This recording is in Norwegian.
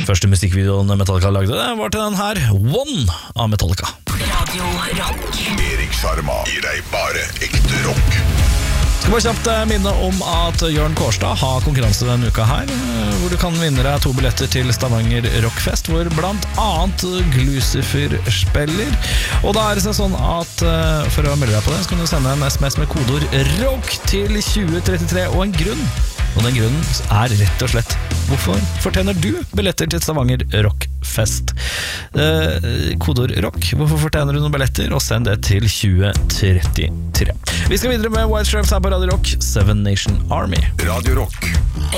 Første musikkvideoen Metallica lagde var til den her, One av Metallica. Radio Rock. Erik Sjarma gir deg bare ekte rock. Skal bare kjapt minne om at Jørn Kårstad har konkurranse denne uka her, hvor du kan vinne deg 2 billetter til Stavanger Rockfest, hvor blant annet Glucifer spiller. Og da er det sånn at for å melde deg på det, så kan du sende en SMS med kodord ROCK til 2033 og en grunn. Og den grunnen er rett og slett: hvorfor fortjener du billetter til Stavanger Rockfest? Kodord ROCK, hvorfor fortjener du noen billetter? Og send det til 2033. Vi skal videre med White Stripes her på Radio Rock, Seven Nation Army. Radio Rock.